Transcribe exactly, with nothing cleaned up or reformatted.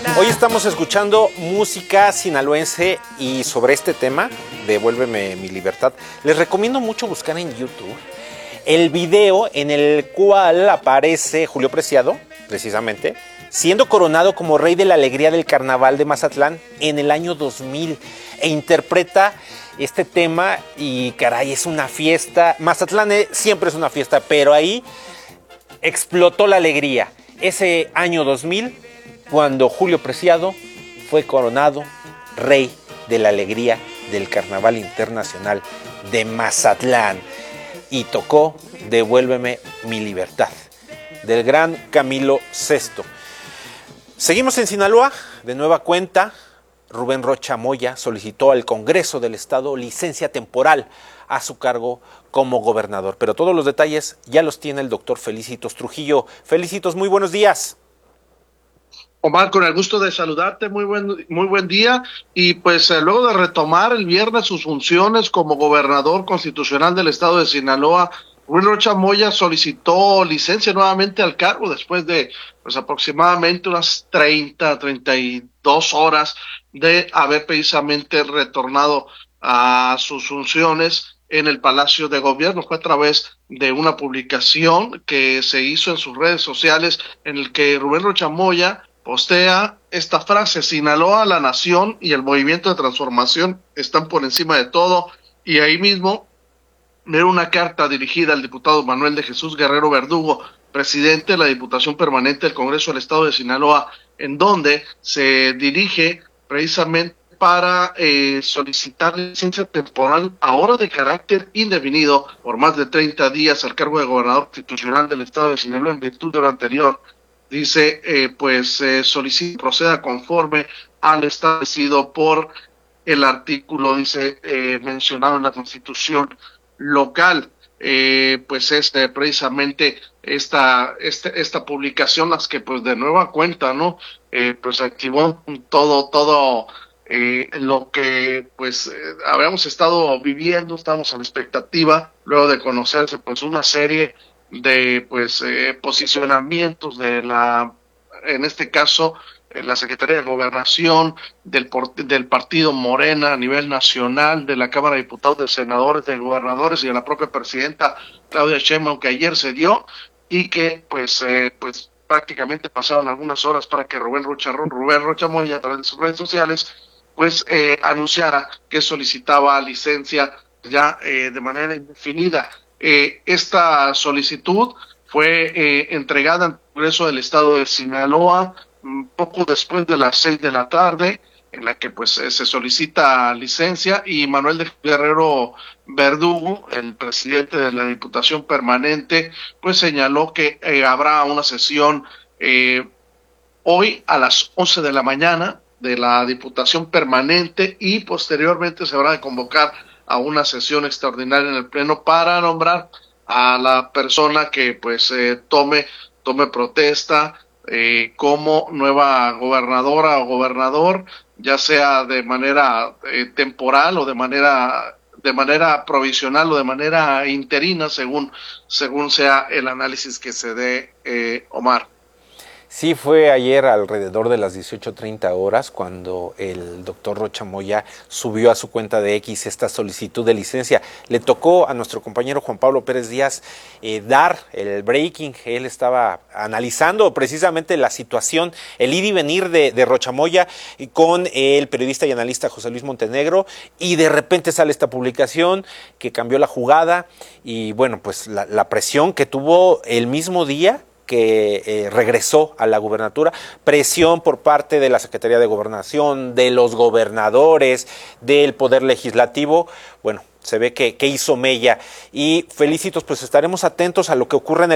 Hoy estamos escuchando música sinaloense y sobre este tema, Devuélveme mi libertad, les recomiendo mucho buscar en YouTube el video en el cual aparece Julio Preciado, precisamente, siendo coronado como rey de la alegría del carnaval de Mazatlán en el año dos mil, e interpreta este tema y caray, es una fiesta. Mazatlán siempre es una fiesta, pero ahí explotó la alegría. Ese año dos mil, cuando Julio Preciado fue coronado rey de la alegría del Carnaval Internacional de Mazatlán y tocó Devuélveme mi libertad, del gran Camilo Sesto. Seguimos en Sinaloa, de nueva cuenta. Rubén Rocha Moya solicitó al Congreso del Estado licencia temporal a su cargo como gobernador. Pero todos los detalles ya los tiene el doctor Felicitos Trujillo. Felicitos, muy buenos días. Omar, con el gusto de saludarte, muy buen, muy buen día. Y pues eh, luego de retomar el viernes sus funciones como gobernador constitucional del estado de Sinaloa, Rubén Rocha Moya solicitó licencia nuevamente al cargo después de pues aproximadamente unas treinta, treinta y dos horas de haber precisamente retornado a sus funciones en el Palacio de Gobierno. Fue a través de una publicación que se hizo en sus redes sociales en el que Rubén Rocha Moya postea esta frase: Sinaloa, la nación y el movimiento de transformación están por encima de todo. Y ahí mismo era una carta dirigida al diputado Manuel de Jesús Guerrero Verdugo, presidente de la Diputación Permanente del Congreso del Estado de Sinaloa, en donde se dirige precisamente para eh, solicitar licencia temporal ahora de carácter indefinido por más de treinta días al cargo de gobernador constitucional del Estado de Sinaloa en virtud de lo anterior. Dice, eh, pues eh, solicita proceda conforme al establecido por el artículo, dice, eh, mencionado en la Constitución local. Eh, pues es eh, precisamente esta, este, esta publicación las que pues de nueva cuenta, ¿no? Eh, pues activó todo, todo eh, lo que pues eh, habíamos estado viviendo, estamos a la expectativa, luego de conocerse pues una serie de pues eh, posicionamientos de la, en este caso, en la Secretaría de Gobernación, del, del partido Morena a nivel nacional, de la Cámara de Diputados, de Senadores, de Gobernadores y de la propia presidenta Claudia Sheinbaum, que ayer se dio, y que pues eh, pues prácticamente pasaron algunas horas para que Rubén Rocha, Rubén Rocha Moya, a través de sus redes sociales, pues eh, anunciara que solicitaba licencia ya eh, de manera indefinida. Eh, esta solicitud fue eh, entregada al Congreso del Estado de Sinaloa poco después de las seis de la tarde, en la que pues eh, se solicita licencia, y Manuel de Guerrero Verdugo, el presidente de la Diputación Permanente, pues señaló que eh, habrá una sesión eh, hoy a las once de la mañana de la Diputación Permanente, y posteriormente se habrá de convocar a una sesión extraordinaria en el Pleno para nombrar a la persona que pues eh, tome, tome protesta Eh, como nueva gobernadora o gobernador, ya sea de manera eh, temporal o de manera de manera provisional o de manera interina, según según sea el análisis que se dé, eh, Omar. Sí, fue ayer alrededor de las dieciocho treinta horas cuando el doctor Rocha Moya subió a su cuenta de X esta solicitud de licencia. Le tocó a nuestro compañero Juan Pablo Pérez Díaz eh, dar el breaking. Él estaba analizando precisamente la situación, el ir y venir de, de Rocha Moya con el periodista y analista José Luis Montenegro, y de repente sale esta publicación que cambió la jugada y bueno, pues la, la presión que tuvo el mismo día que eh, regresó a la gubernatura, presión por parte de la Secretaría de Gobernación, de los gobernadores, del Poder Legislativo. Bueno, se ve que, que hizo mella. Y Felicitos, pues estaremos atentos a lo que ocurre en el